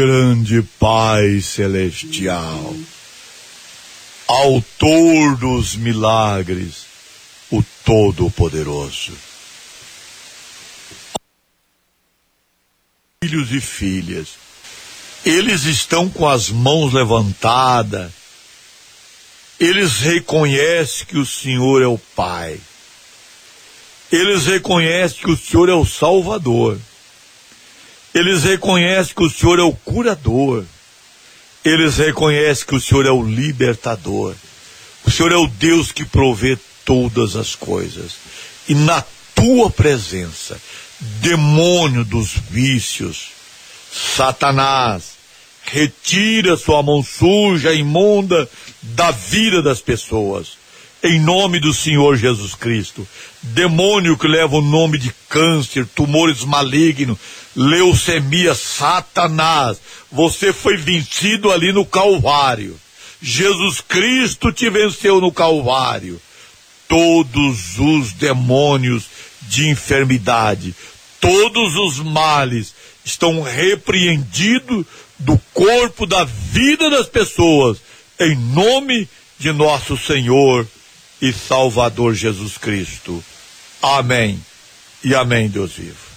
Grande Pai Celestial, Autor dos milagres, o Todo-Poderoso. Filhos e filhas, eles estão com as mãos levantadas, eles reconhecem que o Senhor é o Pai, eles reconhecem que o Senhor é o Salvador, eles reconhecem que o Senhor é o curador, eles reconhecem que o Senhor é o libertador, o Senhor é o Deus que provê todas as coisas. E na tua presença, demônio dos vícios, Satanás, retira sua mão suja, imunda da vida das pessoas. Em nome do Senhor Jesus Cristo, demônio que leva o nome de câncer, tumores malignos, leucemia, Satanás, você foi vencido ali no Calvário. Jesus Cristo te venceu no Calvário. Todos os demônios de enfermidade, todos os males estão repreendidos do corpo, da vida das pessoas, em nome de nosso Senhor e Salvador Jesus Cristo. Amém e amém, Deus vivo.